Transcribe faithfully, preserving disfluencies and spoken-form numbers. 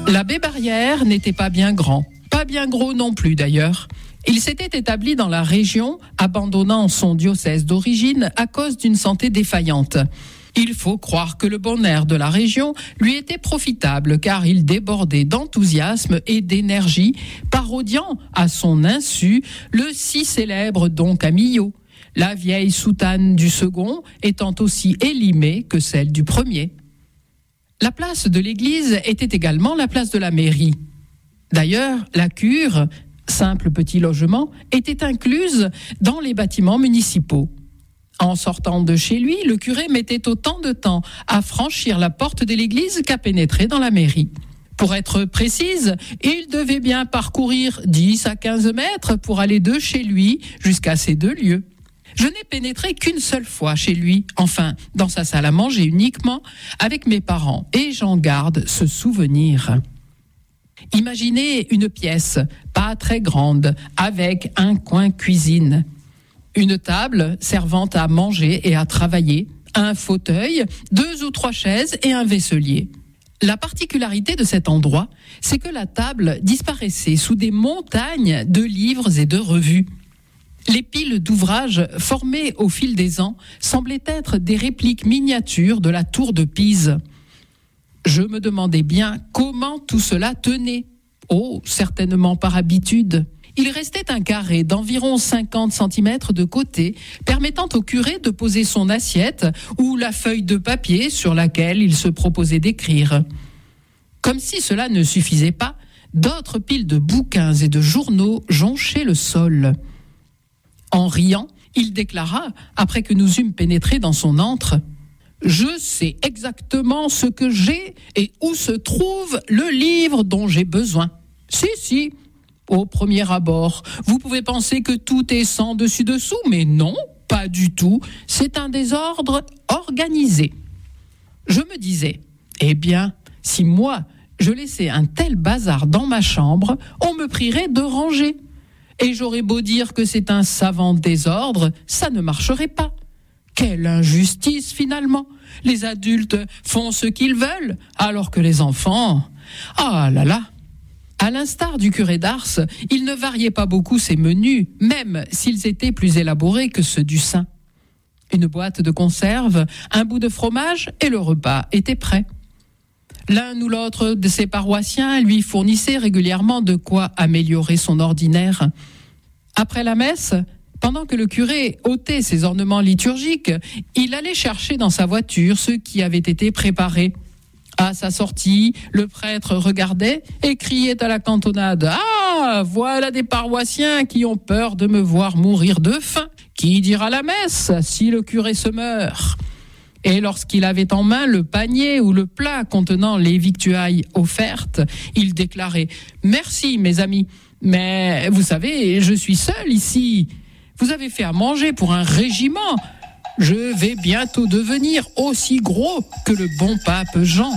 L'abbé Barrière n'était pas bien grand, pas bien gros non plus d'ailleurs. Il s'était établi dans la région, abandonnant son diocèse d'origine à cause d'une santé défaillante. Il faut croire que le bon air de la région lui était profitable car il débordait d'enthousiasme et d'énergie, parodiant à son insu le si célèbre Don Camillo, la vieille soutane du second étant aussi élimée que celle du premier. La place de l'église était également la place de la mairie. D'ailleurs, la cure, simple petit logement, était incluse dans les bâtiments municipaux. En sortant de chez lui, le curé mettait autant de temps à franchir la porte de l'église qu'à pénétrer dans la mairie. Pour être précise, il devait bien parcourir dix à quinze mètres pour aller de chez lui jusqu'à ces deux lieux. Je n'ai pénétré qu'une seule fois chez lui, enfin, dans sa salle à manger uniquement, avec mes parents, et j'en garde ce souvenir. Imaginez une pièce, pas très grande, avec un coin cuisine. Une table servant à manger et à travailler, un fauteuil, deux ou trois chaises et un vaisselier. La particularité de cet endroit, c'est que la table disparaissait sous des montagnes de livres et de revues. Les piles d'ouvrages formées au fil des ans semblaient être des répliques miniatures de la tour de Pise. Je me demandais bien comment tout cela tenait. Oh, certainement par habitude. Il restait un carré d'environ cinquante centimètres de côté, permettant au curé de poser son assiette ou la feuille de papier sur laquelle il se proposait d'écrire. Comme si cela ne suffisait pas, d'autres piles de bouquins et de journaux jonchaient le sol. En riant, il déclara, après que nous eûmes pénétré dans son antre, « Je sais exactement ce que j'ai et où se trouve le livre dont j'ai besoin. Si, si. Au premier abord, vous pouvez penser que tout est sans dessus-dessous, mais non, pas du tout. C'est un désordre organisé. » Je me disais, eh bien, si moi, je laissais un tel bazar dans ma chambre, on me prierait de ranger. Et j'aurais beau dire que c'est un savant désordre, ça ne marcherait pas. Quelle injustice finalement! Les adultes font ce qu'ils veulent, alors que les enfants... Ah là là! À l'instar du curé d'Ars, il ne variait pas beaucoup ses menus, même s'ils étaient plus élaborés que ceux du saint. Une boîte de conserve, un bout de fromage et le repas étaient prêts. L'un ou l'autre de ses paroissiens lui fournissait régulièrement de quoi améliorer son ordinaire. Après la messe, pendant que le curé ôtait ses ornements liturgiques, il allait chercher dans sa voiture ceux qui avaient été préparés. À sa sortie, le prêtre regardait et criait à la cantonade « Ah, voilà des paroissiens qui ont peur de me voir mourir de faim. Qui dira la messe si le curé se meurt ?» Et lorsqu'il avait en main le panier ou le plat contenant les victuailles offertes, il déclarait « Merci, mes amis, mais vous savez, je suis seul ici. Vous avez fait à manger pour un régiment. Je vais bientôt devenir aussi gros que le bon pape Jean. »